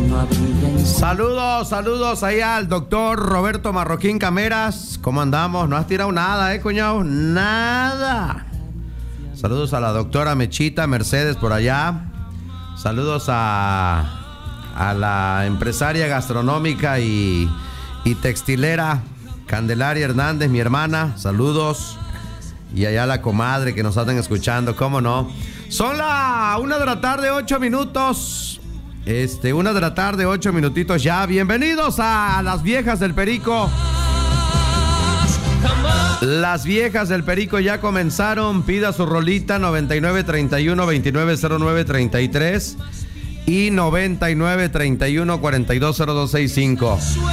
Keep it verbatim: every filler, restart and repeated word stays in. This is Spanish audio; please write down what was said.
Saludos, saludos ahí al doctor Roberto Marroquín Cameras. ¿Cómo andamos? No has tirado nada, ¿eh, cuñado? Nada. Saludos a la doctora Mechita Mercedes por allá. Saludos a, a la empresaria gastronómica y, y textilera Candelaria Hernández, mi hermana. Saludos. Y allá la comadre que nos están escuchando, ¿cómo no? Son la una de la tarde, ocho minutos. Este, una de la tarde, ocho minutitos ya. Bienvenidos a Las Viejas del Perico. Las Viejas del Perico ya comenzaron. Pida su rolita noventa y nueve treinta y uno veintinueve cero nueve treinta y tres y noventa y nueve treinta y uno cuarenta y dos cero dos sesenta y cinco.